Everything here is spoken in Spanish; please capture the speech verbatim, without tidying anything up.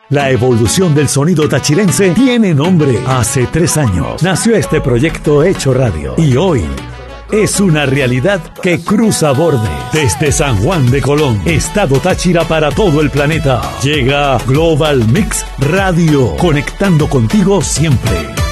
La evolución del sonido tachirense tiene nombre. Hace tres años nació este proyecto Hecho Radio y hoy es una realidad que cruza bordes. Desde San Juan de Colón, Estado Táchira para todo el planeta, llega Global Mix Radio, conectando contigo siempre.